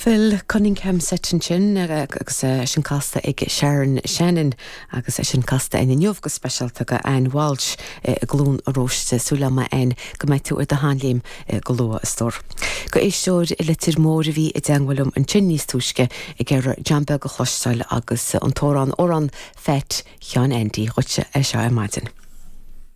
Phil Cunningham Setchin agus sin casta ag Sharon Shannon agus sin casta in inniuh go specialta go Anne Walsh glún aróiste súlama go maith tú a hánléim go lua a stór. Go éisteoir i litir mór a bhí i dangwalum an tin níos túisce i ggéir Jambel go chluisteáil agus an tórán órán feit Sean Andy chuite seo Martin.